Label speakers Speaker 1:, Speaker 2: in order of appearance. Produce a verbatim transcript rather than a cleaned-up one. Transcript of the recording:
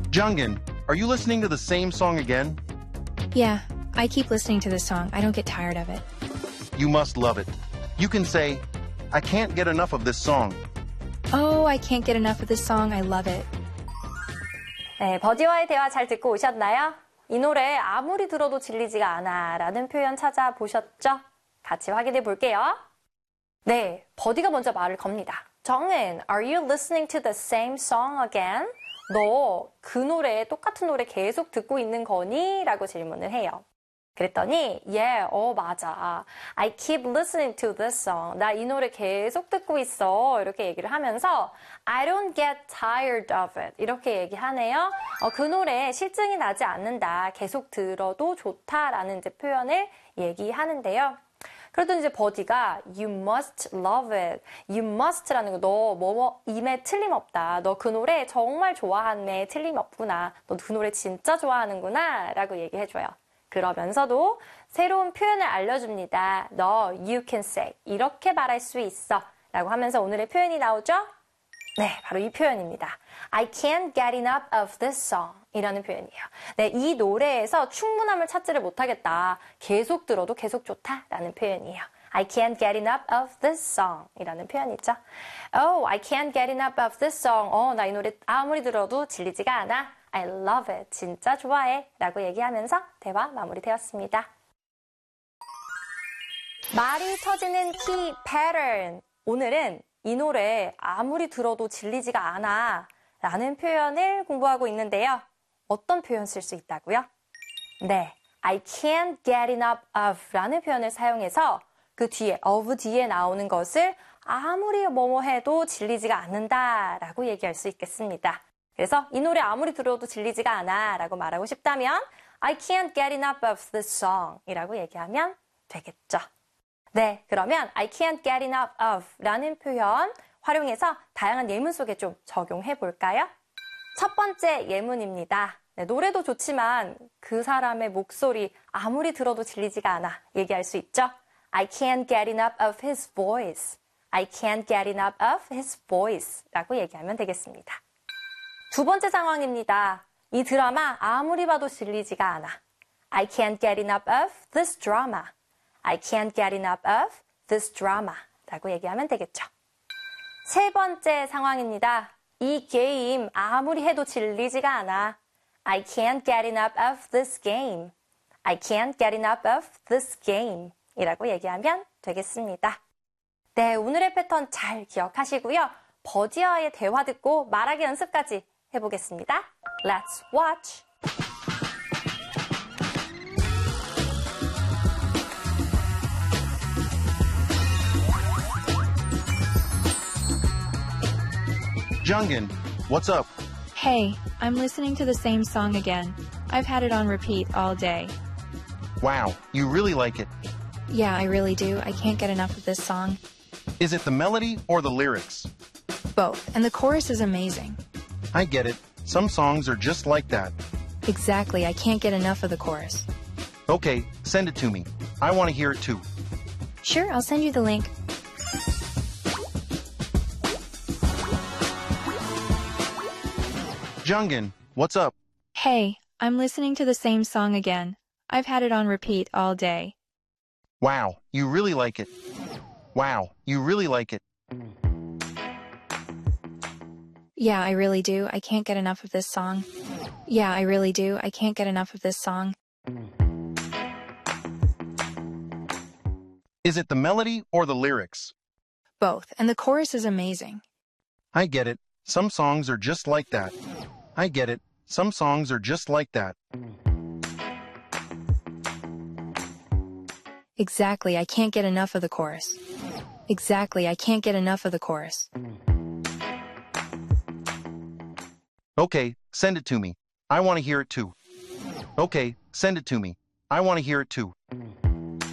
Speaker 1: Jungin, are you listening to the same song again?
Speaker 2: Yeah, I keep listening to this song. I don't get tired of it.
Speaker 1: You must love it. You can say, I can't get enough of this song.
Speaker 2: Oh, I can't get enough of this song. I love it.
Speaker 3: 네, 버디와의 대화 잘 듣고 오셨나요? 이 노래 아무리 들어도 질리지가 않아 라는 표현 찾아보셨죠? 같이 확인해 볼게요. 네, 버디가 먼저 말을 겁니다. 정은, are you listening to the same song again? 너 그 노래, 똑같은 노래 계속 듣고 있는 거니? 라고 질문을 해요. 그랬더니 yeah, 어 맞아. I keep listening to this song. 나 이 노래 계속 듣고 있어. 이렇게 얘기를 하면서 I don't get tired of it. 이렇게 얘기하네요. 어, 그 노래 실증이 나지 않는다. 계속 들어도 좋다라는 이제 표현을 얘기하는데요. 그러더니 이제 버디가 you must love it. you must라는 거 너 뭐뭐 임에 틀림없다. 너 그 노래 정말 좋아하네. 틀림없구나. 너 그 노래 진짜 좋아하는구나. 라고 얘기해줘요. 그러면서도 새로운 표현을 알려줍니다. 너 you can say. 이렇게 말할 수 있어. 라고 하면서 오늘의 표현이 나오죠? 네, 바로 이 표현입니다. I can't get enough of this song. 이라는 표현이에요. 네, 이 노래에서 충분함을 찾지를 못하겠다. 계속 들어도 계속 좋다라는 표현이에요. I can't get enough of this song. 이라는 표현이죠. Oh, I can't get enough of this song. 어, 나 이 노래 아무리 들어도 질리지가 않아. I love it. 진짜 좋아해. 라고 얘기하면서 대화 마무리되었습니다. 말이 터지는 key pattern. 오늘은 이 노래 아무리 들어도 질리지가 않아 라는 표현을 공부하고 있는데요. 어떤 표현 쓸 수 있다고요? 네, I can't get enough of 라는 표현을 사용해서 그 뒤에, of 뒤에 나오는 것을 아무리 뭐뭐 해도 질리지가 않는다 라고 얘기할 수 있겠습니다. 그래서 이 노래 아무리 들어도 질리지가 않아 라고 말하고 싶다면 I can't get enough of this song 이라고 얘기하면 되겠죠. 네, 그러면 I can't get enough of 라는 표현 활용해서 다양한 예문 속에 좀 적용해 볼까요? 첫 번째 예문입니다. 네, 노래도 좋지만 그 사람의 목소리 아무리 들어도 질리지가 않아 얘기할 수 있죠. I can't get enough of his voice. I can't get enough of his voice 라고 얘기하면 되겠습니다. 두 번째 상황입니다. 이 드라마 아무리 봐도 질리지가 않아. I can't get enough of this drama. I can't get enough of this drama 라고 얘기하면 되겠죠. 세 번째 상황입니다. 이 게임 아무리 해도 질리지가 않아. I can't get enough of this game. I can't get enough of this game 이라고 얘기하면 되겠습니다. 네, 오늘의 패턴 잘 기억하시고요. 버디와의 대화 듣고 말하기 연습까지 해보겠습니다. Let's watch!
Speaker 1: Jungin, what's up?
Speaker 2: Hey, I'm listening to the same song again. I've had it on repeat all day.
Speaker 1: Wow, you really like it.
Speaker 2: Yeah, I really do. I can't get enough of this song.
Speaker 1: Is it the melody or the lyrics?
Speaker 2: Both, and the chorus is amazing.
Speaker 1: I get it. Some songs are just like that.
Speaker 2: Exactly, I can't get enough of the chorus.
Speaker 1: Okay, send it to me. I want to hear it too.
Speaker 2: Sure, I'll send you the link.
Speaker 1: Jungin, what's up?
Speaker 2: Hey, I'm listening to the same song again. I've had it on repeat all day.
Speaker 1: Wow, you really like it. Wow, you really like it.
Speaker 2: Yeah, I really do. I can't get enough of this song. Yeah, I really do. I can't get enough of this song.
Speaker 1: Is it the melody or the lyrics?
Speaker 2: Both, and the chorus is amazing.
Speaker 1: I get it. Some songs are just like that. I get it. Some songs are just like that.
Speaker 2: Exactly, I can't get enough of the chorus. Exactly, I can't get enough of the chorus.
Speaker 1: Okay, send it to me. I want to hear it too. Okay, send it to me. I want to hear it too.